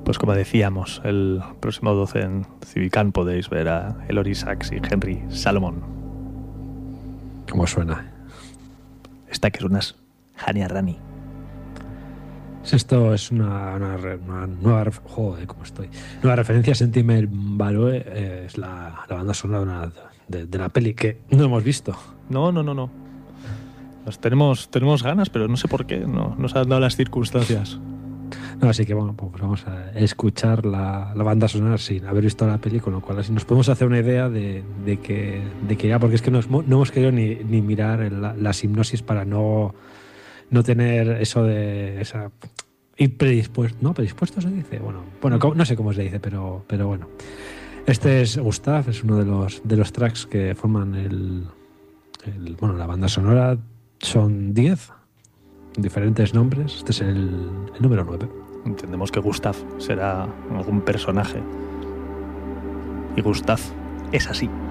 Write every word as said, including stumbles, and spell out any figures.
Pues como decíamos, el próximo doce en Civicán podéis ver a Ellory Sachs y Henry Salomon. ¿Cómo suena? Esta que es unas Hania Rani. Esto es una, una, una nueva, joder, ¿cómo estoy? Nueva referencia. Sentimental Value eh, es la, la banda sonora de, una, de, de la peli que no hemos visto. No, no, no, no. Nos tenemos, tenemos ganas, pero no sé por qué. No nos han dado las circunstancias. No, así que bueno, pues vamos a escuchar la, la banda sonora sin haber visto la peli, con lo cual así nos podemos hacer una idea de, de que de que ya, porque es que no, no hemos querido ni, ni mirar la, la hipnosis para no, no tener eso de esa ir predispuesto, ¿no? Predispuesto se dice, bueno, bueno, no sé cómo se dice, pero, pero bueno. Este es Gustav, es uno de los de los tracks que forman el, el bueno, la banda sonora. Son diez diferentes nombres. Este es el, el número nueve. Entendemos que Gustav será algún personaje. Y Gustav es así.